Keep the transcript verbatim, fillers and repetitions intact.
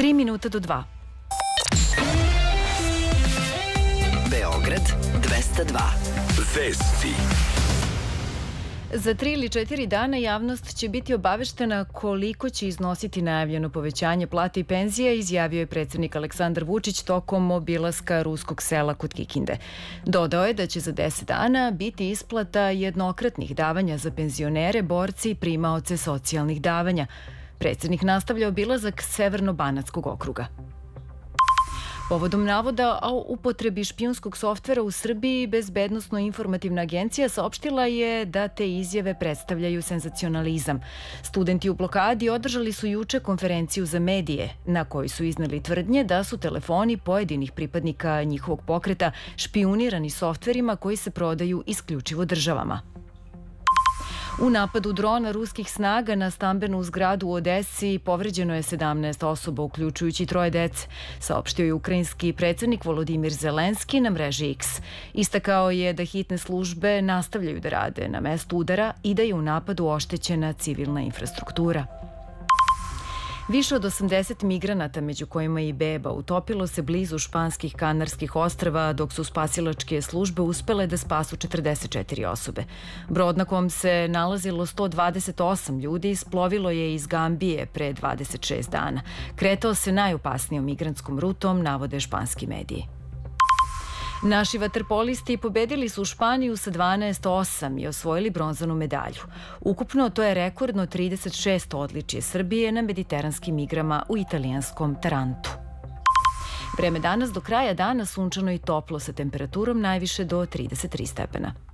Tri minuta do dva. Beograd dvesta dva. Vesti. Za tri ili četiri dana javnost će biti obaveštena koliko će iznositi najavljeno povećanje plata i penzija, izjavio je predsjednik Aleksandar Vučić tokom obilaska ruskog sela kod Kikinde. Dodao je da će za deset dana biti isplata jednokratnih davanja za penzionere, borci i primaoce socijalnih davanja. Predsjednik nastavlja obilazak Severno-banatskog okruga. Povodom navoda o upotrebi špijunskog softvera u Srbiji, Bezbednosno-informativna agencija saopštila je da te izjave predstavljaju senzacionalizam. Studenti u blokadi održali su juče konferenciju za medije, na kojoj su izneli tvrdnje da su telefoni pojedinih pripadnika njihovog pokreta špijunirani softverima koji se prodaju isključivo državama. U napadu drona ruskih snaga na stambenu zgradu u Odesi povređeno je sedamnaest osoba, uključujući troje dece, saopštio je ukrajinski predsjednik Volodimir Zelenski na mreži X. Istakao je da hitne službe nastavljaju da rade na mestu udara i da je u napadu oštećena civilna infrastruktura. Više od osamdeset migranata, među kojima i beba, utopilo se blizu španskih Kanarskih ostrva, dok su spasilačke službe uspele da spasu četrdeset četiri osobe. Brod na kom se nalazilo sto dvadeset osam ljudi isplovilo je iz Gambije pre dvadeset šest dana. Kretao se najopasnijom migrantskom rutom, navode španski mediji. Naši vaterpolisti pobedili su Španiju sa dvanaest osam i osvojili bronzanu medalju. Ukupno to je rekordno trideset šesto odličje Srbije na mediteranskim igrama u italijanskom Tarantu. Vreme danas do kraja dana sunčano i toplo sa temperaturom najviše do trideset tri stepena.